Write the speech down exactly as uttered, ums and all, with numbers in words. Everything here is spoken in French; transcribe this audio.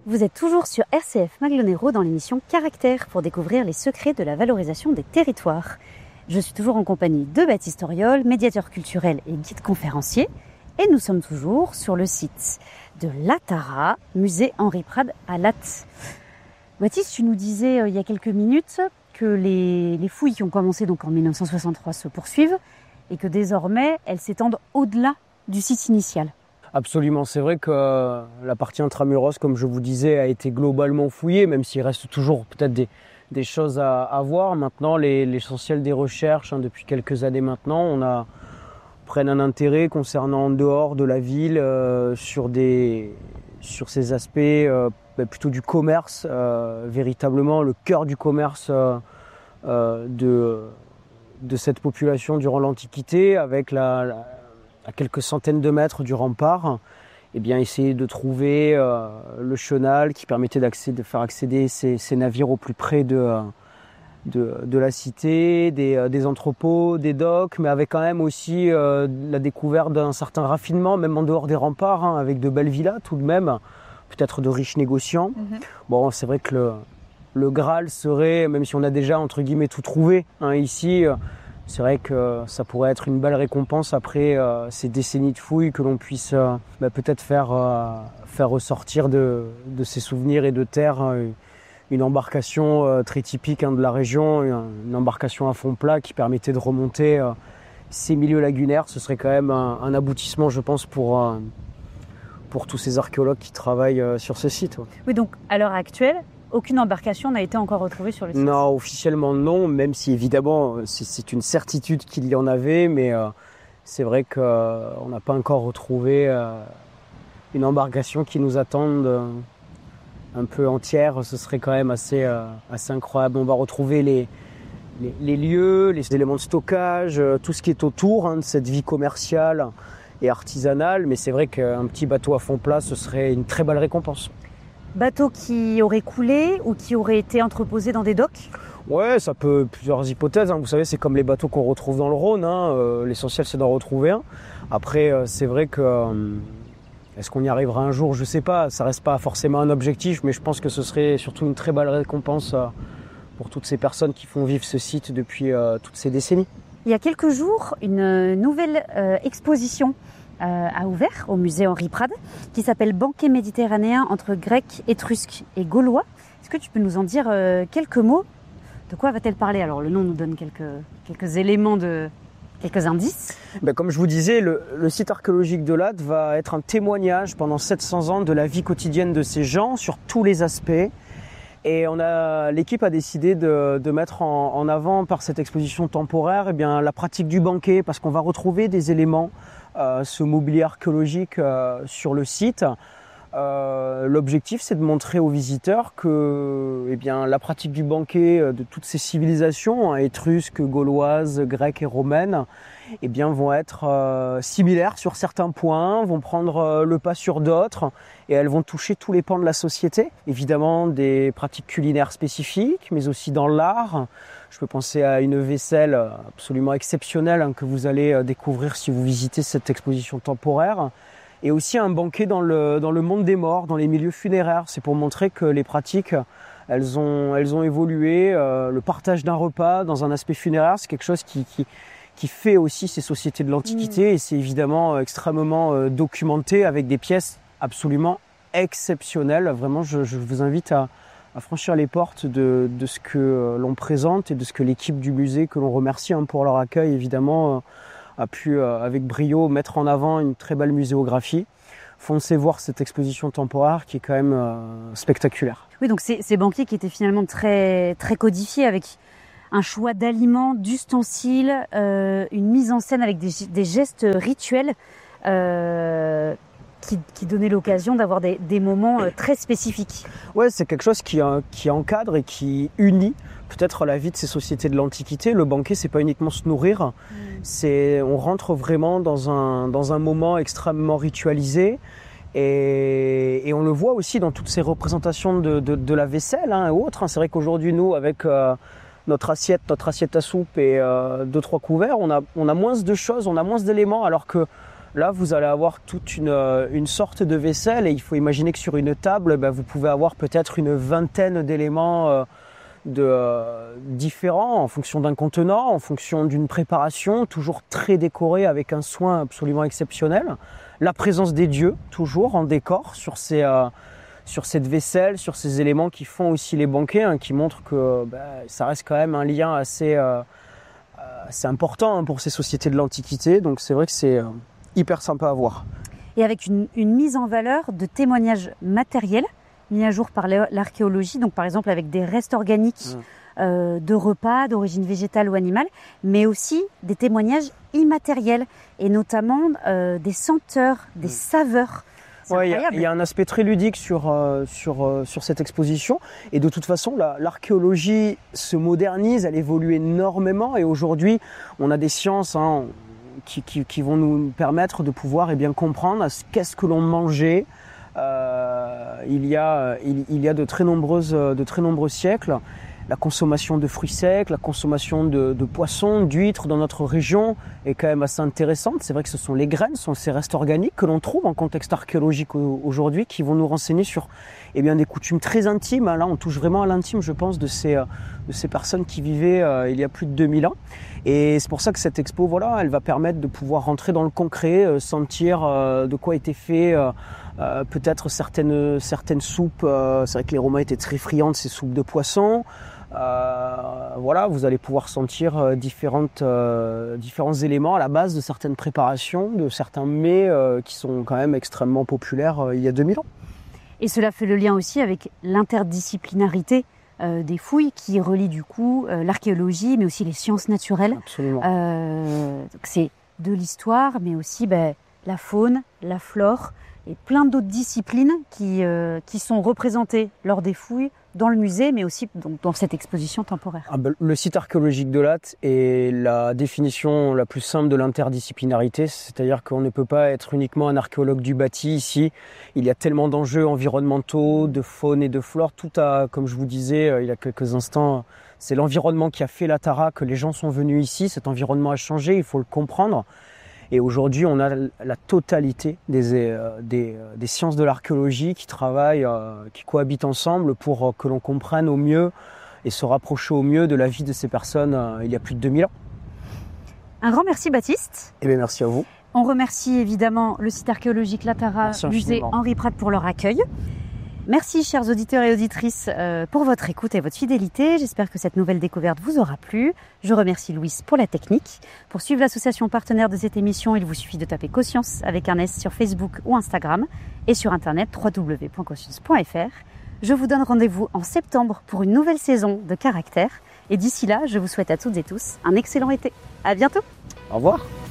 Vous êtes toujours sur R C F Maglonero dans l'émission Caractère pour découvrir les secrets de la valorisation des territoires. Je suis toujours en compagnie de Baptiste Auriol, médiateur culturel et guide conférencier. Et nous sommes toujours sur le site de l'Atara, musée Henri Prade à Lattes. Baptiste, tu nous disais euh, il y a quelques minutes que les, les fouilles qui ont commencé donc en mille neuf cent soixante-trois se poursuivent et que désormais elles s'étendent au-delà du site initial. Absolument, c'est vrai que la partie intramuros, comme je vous disais, a été globalement fouillée, même s'il reste toujours peut-être des, des choses à, à voir. Maintenant, les, l'essentiel des recherches, hein, depuis quelques années maintenant, on a prennent un intérêt concernant en dehors de la ville euh, sur des sur ces aspects euh, bah, plutôt du commerce, euh, véritablement le cœur du commerce euh, euh, de de cette population durant l'Antiquité, avec la, la à quelques centaines de mètres du rempart, eh bien essayer de trouver euh, le chenal qui permettait d'accéder, de faire accéder ces, ces navires au plus près de, de, de la cité, des, des entrepôts, des docks, mais avec quand même aussi euh, la découverte d'un certain raffinement, même en dehors des remparts, hein, avec de belles villas tout de même, peut-être de riches négociants. Mm-hmm. Bon, c'est vrai que le, le Graal serait, même si on a déjà entre guillemets tout trouvé hein, ici, euh, c'est vrai que ça pourrait être une belle récompense après euh, ces décennies de fouilles, que l'on puisse euh, bah, peut-être faire, euh, faire ressortir de, de ces souvenirs et de terre euh, une embarcation euh, très typique hein, de la région, une, une embarcation à fond plat qui permettait de remonter euh, ces milieux lagunaires. Ce serait quand même un, un aboutissement, je pense, pour, euh, pour tous ces archéologues qui travaillent euh, sur ce site. Ouais. Oui, donc à l'heure actuelle, aucune embarcation n'a été encore retrouvée sur le site. Non, officiellement non, même si évidemment c'est, c'est une certitude qu'il y en avait, mais euh, c'est vrai qu'on euh, n'a pas encore retrouvé euh, une embarcation qui nous attende euh, un peu entière. Ce serait quand même assez, euh, assez incroyable. On va retrouver les, les, les lieux, les éléments de stockage, euh, tout ce qui est autour hein, de cette vie commerciale et artisanale, mais c'est vrai qu'un petit bateau à fond plat, ce serait une très belle récompense. Bateaux qui auraient coulé ou qui auraient été entreposés dans des docks ? Ouais, ça peut plusieurs hypothèses. Hein. Vous savez, c'est comme les bateaux qu'on retrouve dans le Rhône. Hein. Euh, l'essentiel, c'est d'en retrouver un. Après, euh, c'est vrai que euh, est-ce qu'on y arrivera un jour ? Je sais pas. Ça reste pas forcément un objectif, mais je pense que ce serait surtout une très belle récompense euh, pour toutes ces personnes qui font vivre ce site depuis euh, toutes ces décennies. Il y a quelques jours, une nouvelle euh, exposition Euh, a ouvert au musée Henri Prade, qui s'appelle Banquet méditerranéen entre Grecs, Étrusques et Gaulois. Est-ce que tu peux nous en dire euh, quelques mots ? De quoi va-t-elle parler ? Alors le nom nous donne quelques, quelques éléments, de, quelques indices. Ben, comme je vous disais, le, le site archéologique de Lattes va être un témoignage pendant sept cents ans de la vie quotidienne de ces gens sur tous les aspects. Et on a, l'équipe a décidé de, de mettre en, en avant par cette exposition temporaire eh bien, la pratique du banquet, parce qu'on va retrouver des éléments Euh, ce mobilier archéologique euh, sur le site. Euh, l'objectif, c'est de montrer aux visiteurs que eh bien, la pratique du banquet de toutes ces civilisations, hein, étrusques, gauloises, grecques et romaines, eh bien, vont être euh, similaires sur certains points, vont prendre euh, le pas sur d'autres, et elles vont toucher tous les pans de la société. Évidemment, des pratiques culinaires spécifiques, mais aussi dans l'art. Je peux penser à une vaisselle absolument exceptionnelle hein, que vous allez découvrir si vous visitez cette exposition temporaire. Et aussi un banquet dans le, dans le monde des morts, dans les milieux funéraires. C'est pour montrer que les pratiques, elles ont, elles ont évolué. Euh, le partage d'un repas dans un aspect funéraire, c'est quelque chose qui, qui, qui fait aussi ces sociétés de l'Antiquité. Mmh. Et c'est évidemment extrêmement euh, documenté avec des pièces absolument exceptionnelles. Vraiment, je, je vous invite à à franchir les portes de, de ce que l'on présente et de ce que l'équipe du musée, que l'on remercie hein, pour leur accueil, évidemment, euh, a pu, euh, avec brio, mettre en avant une très belle muséographie. Foncez voir cette exposition temporaire qui est quand même euh, spectaculaire. Oui, donc ces, ces banquets qui étaient finalement très, très codifiés, avec un choix d'aliments, d'ustensiles, euh, une mise en scène avec des, des gestes rituels euh, Qui, qui donnait l'occasion d'avoir des, des moments euh, très spécifiques. Ouais, c'est quelque chose qui, euh, qui encadre et qui unit peut-être la vie de ces sociétés de l'Antiquité. Le banquet, c'est pas uniquement se nourrir, mmh. c'est on rentre vraiment dans un dans un moment extrêmement ritualisé. Et, et on le voit aussi dans toutes ces représentations de, de, de la vaisselle hein, et autres. C'est vrai qu'aujourd'hui, nous, avec euh, notre assiette, notre assiette à soupe et euh, deux trois couverts, on a on a moins de choses, on a moins d'éléments, alors que Là, vous allez avoir toute une, une sorte de vaisselle et il faut imaginer que sur une table, ben, vous pouvez avoir peut-être une vingtaine d'éléments euh, de, euh, différents en fonction d'un contenant, en fonction d'une préparation, toujours très décorée avec un soin absolument exceptionnel. La présence des dieux, toujours en décor sur, ces, euh, sur cette vaisselle, sur ces éléments qui font aussi les banquets, hein, qui montrent que ben, ça reste quand même un lien assez, euh, assez important hein, pour ces sociétés de l'Antiquité. Donc c'est vrai que c'est... Euh, hyper sympa à voir. Et avec une, une mise en valeur de témoignages matériels mis à jour par l'archéologie, donc par exemple avec des restes organiques mmh. euh, de repas d'origine végétale ou animale, mais aussi des témoignages immatériels et notamment euh, des senteurs, des mmh. saveurs. Ouais, il y, y a un aspect très ludique sur, euh, sur, euh, sur cette exposition et de toute façon l'archéologie se modernise, elle évolue énormément et aujourd'hui on a des sciences hein, Qui, qui, qui vont nous permettre de pouvoir eh bien, comprendre qu'est-ce que l'on mangeait euh, il, y a, il, il y a de très, nombreuses, de très nombreux siècles. La consommation de fruits secs, la consommation de, de poissons, d'huîtres dans notre région est quand même assez intéressante. C'est vrai que ce sont les graines, ce sont ces restes organiques que l'on trouve en contexte archéologique aujourd'hui qui vont nous renseigner sur eh bien, des coutumes très intimes. Là, on touche vraiment à l'intime, je pense, de ces, de ces personnes qui vivaient euh, il y a plus de deux mille ans. Et c'est pour ça que cette expo, voilà, elle va permettre de pouvoir rentrer dans le concret, euh, sentir euh, de quoi était fait euh, euh, peut-être certaines, certaines soupes. Euh, c'est vrai que les Romains étaient très friands de ces soupes de poisson. Euh, voilà, vous allez pouvoir sentir euh, différentes, euh, différents éléments à la base de certaines préparations, de certains mets euh, qui sont quand même extrêmement populaires euh, il y a deux mille ans. Et cela fait le lien aussi avec l'interdisciplinarité euh, des fouilles qui relient du coup euh, l'archéologie mais aussi les sciences naturelles. Absolument. Euh, donc c'est de l'histoire mais aussi ben, la faune, la flore et plein d'autres disciplines qui, euh, qui sont représentées lors des fouilles dans le musée, mais aussi donc, dans cette exposition temporaire. Ah ben, le site archéologique de Lattes est la définition la plus simple de l'interdisciplinarité, c'est-à-dire qu'on ne peut pas être uniquement un archéologue du bâti ici. Il y a tellement d'enjeux environnementaux, de faune et de flore. Tout a, comme je vous disais euh, il y a quelques instants, c'est l'environnement qui a fait la Tara, que les gens sont venus ici. Cet environnement a changé, il faut le comprendre. Et aujourd'hui, on a la totalité des, euh, des, euh, des sciences de l'archéologie qui travaillent, euh, qui cohabitent ensemble pour euh, que l'on comprenne au mieux et se rapprocher au mieux de la vie de ces personnes euh, il y a plus de deux mille ans. Un grand merci Baptiste. Eh bien, merci à vous. On remercie évidemment le site archéologique La Tara, musée Henri Pratt pour leur accueil. Merci chers auditeurs et auditrices euh, pour votre écoute et votre fidélité. J'espère que cette nouvelle découverte vous aura plu. Je remercie Louise pour la technique. Pour suivre l'association partenaire de cette émission, il vous suffit de taper Conscience avec un S sur Facebook ou Instagram et sur internet w w w point conscience point f r. Je vous donne rendez-vous en septembre pour une nouvelle saison de Caractère. Et d'ici là, je vous souhaite à toutes et tous un excellent été. À bientôt. Au revoir.